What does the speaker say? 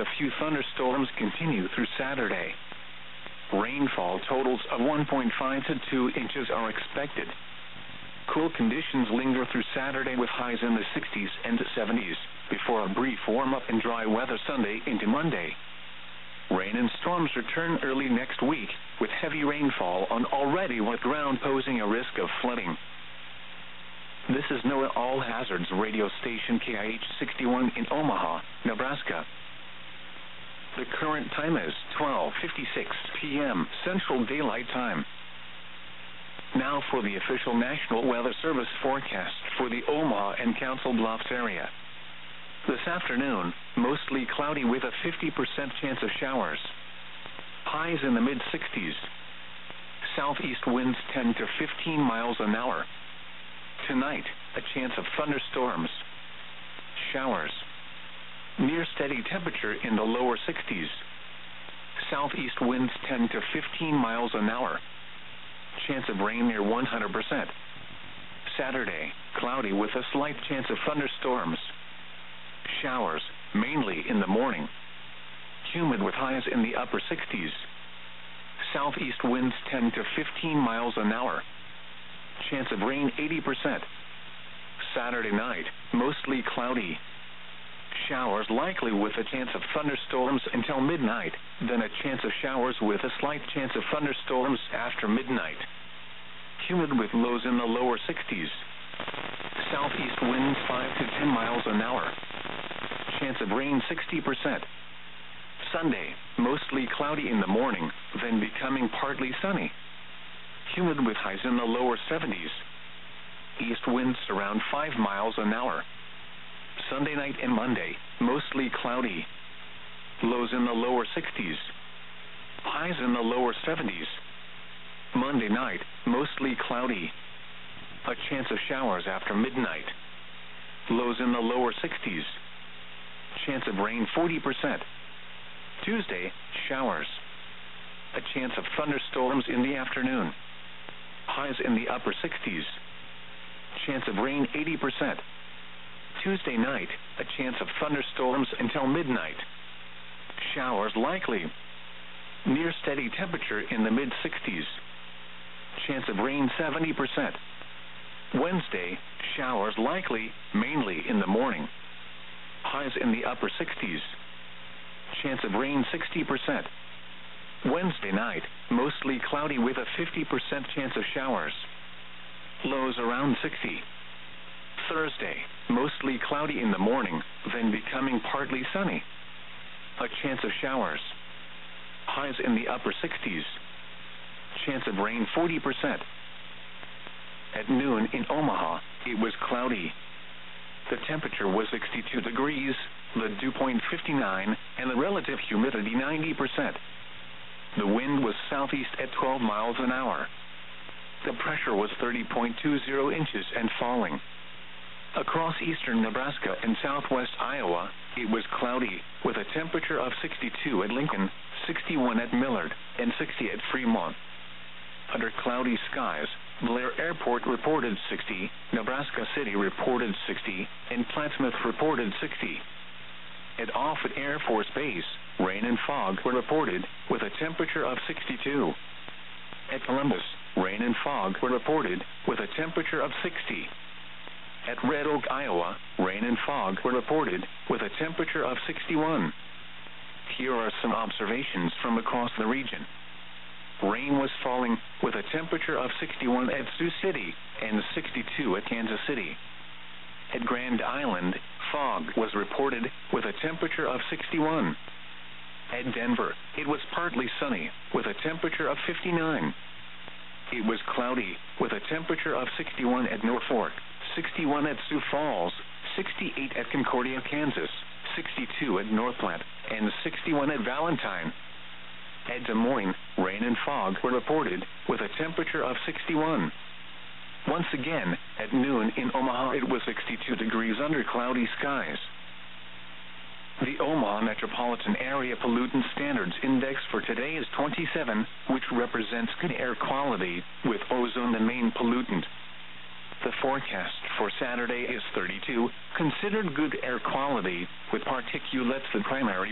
a few thunderstorms continue through Saturday. Rainfall totals of 1.5 to 2 inches are expected. Cool conditions linger through Saturday with highs in the 60s and 70s, before a brief warm-up and dry weather Sunday into Monday. Rain and storms return early next week, with heavy rainfall on already wet ground posing a risk of flooding. This is NOAA All Hazards radio station KIH 61 in Omaha, Nebraska. The current time is 12:56 p.m. Central Daylight Time. Now for the official National Weather Service forecast for the Omaha and Council Bluffs area. This afternoon, mostly cloudy with a 50% chance of showers. Highs in the mid-60s. Southeast winds 10 to 15 miles an hour. Tonight, a chance of thunderstorms. Showers. Near steady temperature in the lower 60s. Southeast winds 10 to 15 miles an hour. Chance of rain near 100%. Saturday, cloudy with a slight chance of thunderstorms. Showers, mainly in the morning. Humid with highs in the upper 60s. Southeast winds 10 to 15 miles an hour. Chance of rain 80%. Saturday night, mostly cloudy. Showers likely with a chance of thunderstorms until midnight, then a chance of showers with a slight chance of thunderstorms after midnight. Humid with lows in the lower 60s. Southeast winds 5 to 10 miles an hour. Chance of rain 60%. Sunday, mostly cloudy in the morning, then becoming partly sunny. Humid with highs in the lower 70s. East winds around 5 miles an hour. Sunday night and Monday, mostly cloudy. Lows in the lower 60s. Highs in the lower 70s. Monday night, mostly cloudy. A chance of showers after midnight. Lows in the lower 60s. Chance of rain 40%. Tuesday, showers. A chance of thunderstorms in the afternoon. Highs in the upper 60s. Chance of rain 80%. Tuesday night, a chance of thunderstorms until midnight. Showers likely. Near steady temperature in the mid-60s. Chance of rain 70%. Wednesday, showers likely, mainly in the morning. Highs in the upper 60s. Chance of rain 60%. Wednesday night, mostly cloudy with a 50% chance of showers. Lows around 60. Thursday, mostly cloudy in the morning, then becoming partly sunny. A chance of showers. Highs in the upper 60s. Chance of rain 40%. At noon in Omaha, it was cloudy. The temperature was 62 degrees, the dew point 59, and the relative humidity 90%. The wind was southeast at 12 miles an hour. The pressure was 30.20 inches and falling. Across eastern Nebraska and southwest Iowa, it was cloudy, with a temperature of 62 at Lincoln, 61 at Millard, and 60 at Fremont. Under cloudy skies, Blair Airport reported 60, Nebraska City reported 60, and Plattsmouth reported 60. At Offutt Air Force Base, rain and fog were reported, with a temperature of 62. At Columbus, rain and fog were reported, with a temperature of 60. At Red Oak, Iowa, rain and fog were reported, with a temperature of 61. Here are some observations from across the region. Rain was falling, with a temperature of 61 at Sioux City and 62 at Kansas City. At Grand Island, fog was reported, with a temperature of 61. At Denver, it was partly sunny, with a temperature of 59. It was cloudy, with a temperature of 61 at Norfolk, 61 at Sioux Falls, 68 at Concordia, Kansas, 62 at North Platte, and 61 at Valentine. At Des Moines, rain and fog were reported, with a temperature of 61. Once again, at noon in Omaha, it was 62 degrees under cloudy skies. The Omaha Metropolitan Area Pollutant Standards Index for today is 27, which represents good air quality, with ozone the main pollutant. The forecast for Saturday is 32, considered good air quality, with particulates the primary